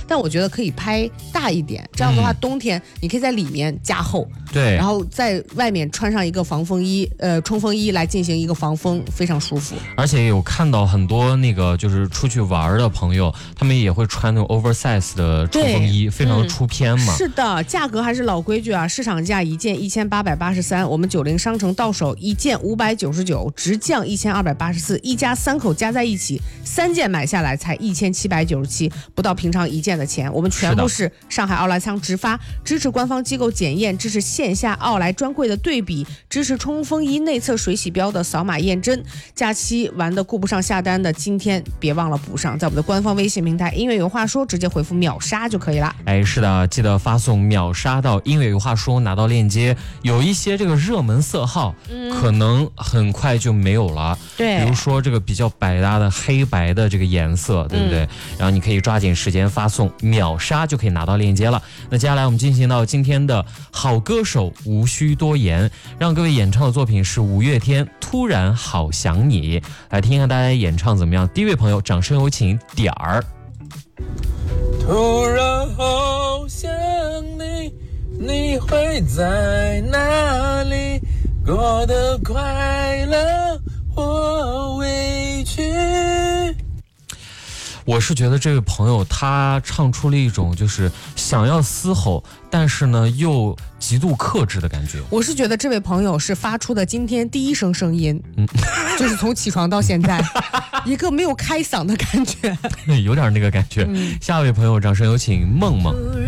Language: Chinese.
但我觉得可以拍大一点，这样的话冬天你可以在里面加厚， 对， 然后在外面穿上一个防风衣，冲锋衣来进行一个防风，非常舒服。 而且有看到很多那个就是出去玩的朋友，他们也会穿那种 oversize 的冲锋衣，非常的出片嘛。 是的，价格还是老规矩啊，市场价一件1883，我们90商城到手一件599，直降1284，一家3口加在一起3件买下来才1797，不到平常1件的钱。我们全部是上海奥莱仓直发，支持官方机构检验，支持线下奥莱专柜的对比，支持冲锋衣内侧水洗标的扫码验证。假期玩的顾不上下单的，今天别忘了补上，在我们的官方微信平台音乐有话说，直接回复秒杀就可以了。 哎，是的，记得发送秒杀到音乐有话说，拿到链接。有一些这个热门色号，可能很快就没有了。 对， 比如说这个比较百搭的黑白的这个颜色，对不对？然后你可以抓紧时间发送秒杀，就可以拿到链接了。那接下来我们进行到今天的好歌手无需多言，让各位演唱的作品是五月天《突然好想你》，来听看大家演唱怎么样。第一位朋友，掌声有请点儿。 突然好想你，你会在哪里？过得快乐或委屈？ 我是觉得这位朋友他唱出了一种就是想要嘶吼，但是呢又极度克制的感觉。 我是觉得这位朋友是发出的今天第一声声音，就是从起床到现在一个没有开嗓的感觉， 有点那个感觉。下一位朋友，掌声有请梦梦。